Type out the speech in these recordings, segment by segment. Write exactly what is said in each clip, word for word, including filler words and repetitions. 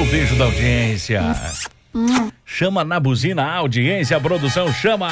beijo da audiência. Hum. Chama na buzina a audiência, a produção chama.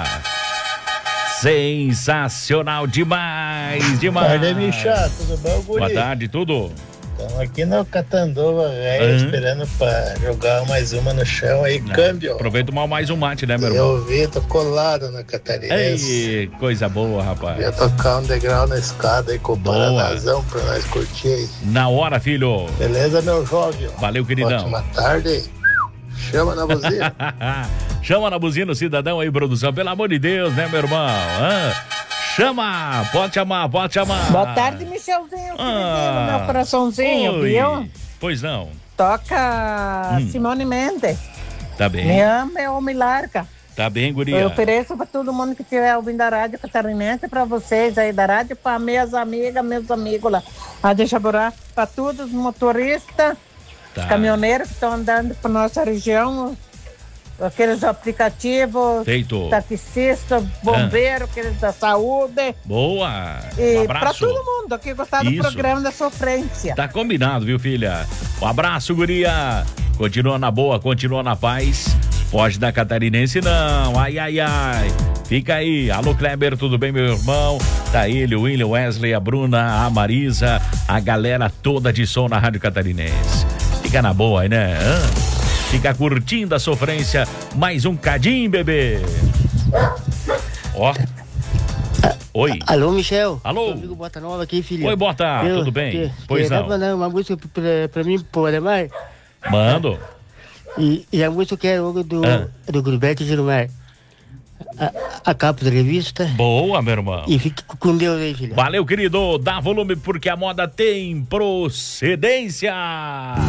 Sensacional demais, demais. Boa tarde, Michá, tudo bom, guri? Boa tarde, tudo? Estamos aqui no Catanduva, velho, Uhum. esperando pra jogar mais uma no chão aí, câmbio. Aproveita e tomar mais um mate, né, meu irmão? Eu vi, tô colado na Catarinense. Ei, coisa boa, rapaz. Ia tocar um degrau na escada aí com o Boa. Paranazão pra nós curtir aí. Na hora, filho. Beleza, meu jovem? Valeu, queridão. Ótima tarde. Chama na buzina. Chama na buzina o cidadão aí, produção. Pelo amor de Deus, né, meu irmão? Hã? Chama! Pode chamar, pode chamar. Boa tarde, Michelzinho, Ah, meu coraçãozinho, oi. viu? Pois não. Toca Hum. Simone Mendes. Tá bem. Me ama ou me larga. Tá bem, guria. Eu ofereço pra todo mundo que estiver ouvindo a rádio catarinense, pra vocês aí da rádio, pra minhas amigas, meus amigos lá. Rádio Jaborá, pra todos os motoristas, Tá. os caminhoneiros que estão andando pra nossa região, aqueles aplicativos, Feito. taxistas, bombeiros, aqueles da saúde. Boa. E Um pra abraço. todo mundo que gostar do Isso. programa da sofrência. Tá combinado, viu, filha? Um abraço, guria. Continua na boa, continua na paz. Foge da catarinense, não. Ai, ai, ai. Fica aí. Alô, Kleber, tudo bem, meu irmão? Tá ele, o William, Wesley, a Bruna, a Marisa, a galera toda de som na Rádio Catarinense. Fica na boa aí, né? Hã? Fica curtindo a sofrência. Mais um cadinho, bebê. Ó. Oi. Alô, Michel. Alô. Meu amigo Bota Nova aqui, filho. Oi, Bota. Eu- Tudo bem? que- Pois que dá não. pra mandar uma música pra, pra mim, pro Ademar? Mando. E, e a música que é o do, Ah. do Gilberto Gilmar. A, a capa da revista. Boa, meu irmão. E fique com Deus aí, filho. Valeu, querido. Dá volume porque a moda tem procedência.